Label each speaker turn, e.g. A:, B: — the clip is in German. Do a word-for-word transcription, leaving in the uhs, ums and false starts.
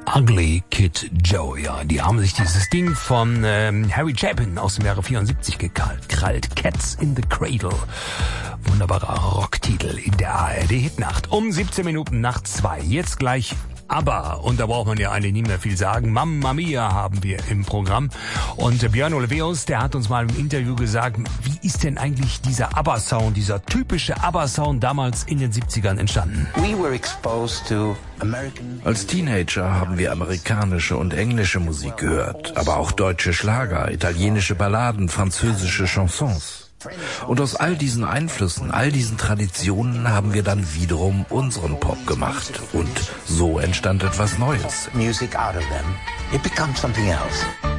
A: Ugly Kid Joe, ja, die haben sich dieses Ding von ähm, Harry Chapin aus dem Jahre vierundsiebzig gekrallt, krallt. Cats in the Cradle. Wunderbarer Rocktitel in der A R D-Hitnacht. Um siebzehn Minuten nach zwei. Jetzt gleich ABBA. Und da braucht man ja eigentlich nicht mehr viel sagen. Mamma Mia haben wir im Programm. Und äh, Björn Ulvaeus, der hat uns mal im Interview gesagt, wie ist denn eigentlich dieser ABBA-Sound, dieser typische ABBA-Sound damals in den siebzigern entstanden?
B: We were exposed to American...
C: Als Teenager haben wir amerikanische und englische Musik gehört, aber auch deutsche Schlager, italienische Balladen, französische Chansons. Und aus all diesen Einflüssen, all diesen Traditionen haben wir dann wiederum unseren Pop gemacht. Und so entstand etwas Neues.
B: Music out of them. It becomes something else.